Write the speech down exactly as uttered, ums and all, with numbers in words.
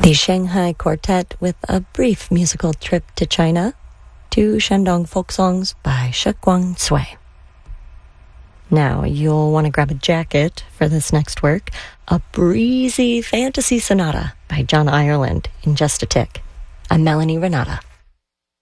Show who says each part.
Speaker 1: The Shanghai Quartet with a brief musical trip to China, two Shandong folk songs by Shiguang Cui. Now, you'll want to grab a jacket for this next work, a breezy fantasy sonata by John Ireland in just a tick. I'm Melanie Renata.